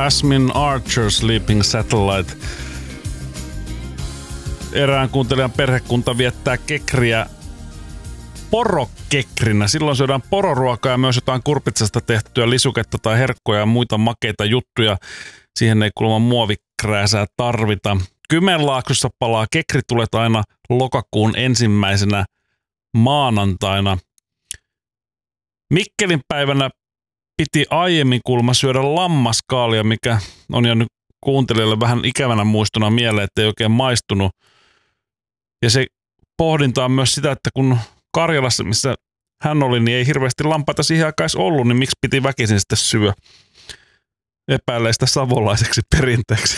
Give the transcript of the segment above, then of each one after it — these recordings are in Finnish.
Asmin Archer Sleeping Satellite. Erään kuuntelijan perhekunta viettää kekriä porokekrinä. Silloin syödään pororuokaa ja myös jotain kurpitsasta tehtyä lisuketta tai herkkoja ja muita makeita juttuja. Siihen ei kuulemma muovikrääsää tarvita. Kymenlaaksossa palaa kekritulet aina lokakuun 1. maanantaina. Mikkelin päivänä piti aiemmin kuulemma syödä lammaskaalia, mikä on jäänyt kuuntelijalle vähän ikävänä muistona mieleen, että ei oikein maistunut. Ja se pohdinta on myös sitä, että kun Karjalassa, missä hän oli, niin ei hirveästi lampaita siihen aikaan ollut, niin miksi piti väkisin sitten syödä? Epäilee sitä savolaiseksi perinteeksi.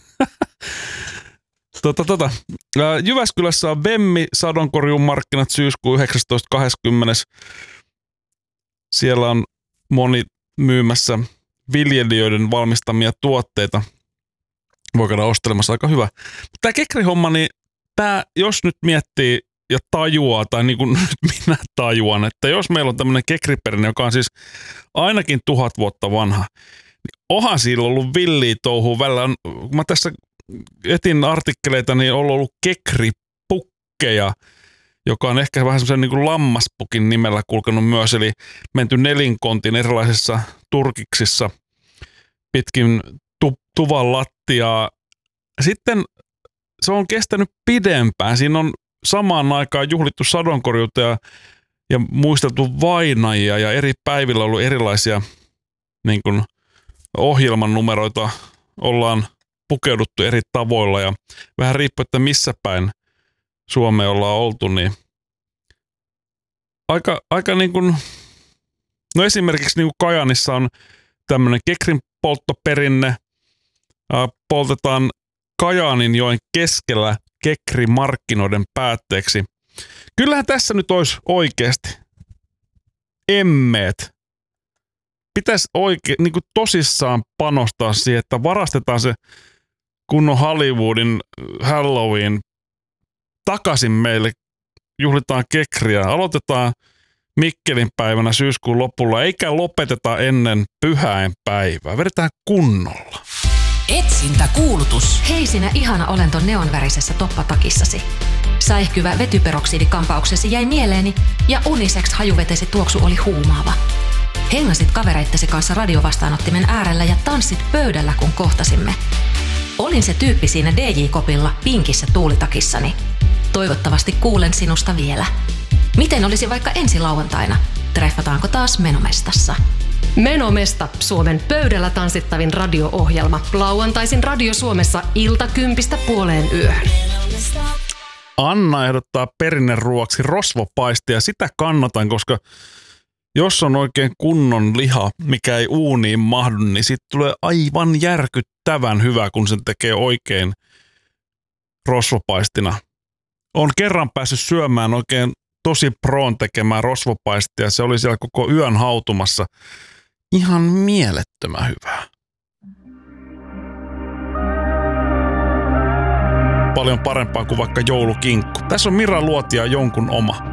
Jyväskylässä on Vemmi sadonkorjuun markkinat syyskuun 19.20. Siellä on moni myymässä viljelijöiden valmistamia tuotteita. Voi käydä ostelemassa, aika hyvä. Tämä kekrihomma, niin tämä, jos nyt miettii ja tajuaa, tai niin kuin nyt minä tajuan, että jos meillä on tämmöinen kekriperinne, joka on siis ainakin 1000 vuotta vanha, niin onhan sillä ollut villiä touhua välillä. Kun mä tässä etin artikkeleita, niin on ollut kekripukkeja, joka on ehkä vähän semmoisen niin kuin lammaspukin nimellä kulkenut myös, eli menty nelinkontin erilaisissa turkiksissa pitkin tuvan lattiaa. Sitten se on kestänyt pidempään. Siinä on samaan aikaan juhlittu sadonkorjuuta ja muisteltu vainajia ja eri päivillä on ollut erilaisia niin kuin ohjelman numeroita. Ollaan pukeuduttu eri tavoilla ja vähän riippuu, että missä päin Suomeen ollaan oltu, niin aika niin kuin, no esimerkiksi niin kuin Kajaanissa on tämmöinen kekrin polttoperinne, poltetaan Kajaaninjoen keskellä kekrimarkkinoiden päätteeksi. Kyllähän tässä nyt olisi oikeasti emmeet. Pitäisi niin kuin tosissaan panostaa siihen, että varastetaan se kunnon Hollywoodin Halloween takaisin meille. Juhlitaan kekriä. Aloitetaan Mikkelin päivänä syyskuun lopulla, eikä lopeteta ennen pyhäinpäivää. Vedetään kunnolla. Etsintäkuulutus. Hei sinä ihana olento neonvärisessä toppatakissasi. Säihkyvä vetyperoksidikampauksesi jäi mieleeni ja unisex hajuvetesi tuoksu oli huumaava. Hengasit kavereittesi kanssa radiovastaanottimen äärellä ja tanssit pöydällä, kun kohtasimme. Olin se tyyppi siinä DJ-kopilla pinkissä tuulitakissani. Toivottavasti kuulen sinusta vielä. Miten olisi vaikka ensi lauantaina? Treffataanko taas Menomestassa? Menomesta, Suomen pöydällä tanssittavin radio-ohjelma. Lauantaisin Radio Suomessa 10:00–1:00. Anna ehdottaa perinneruoaksi rosvopaistia. Sitä kannatan, koska jos on oikein kunnon liha, mikä ei uuniin mahdu, niin siitä tulee aivan järkyttävän hyvä, kun sen tekee oikein rosvopaistina. Olen kerran päässyt syömään oikein tosi proon tekemään rosvopaistia. Se oli siellä koko yön hautumassa. Ihan mielettömän hyvää. Paljon parempaa kuin vaikka joulukinkku. Tässä on Mira Luotia jonkun oma.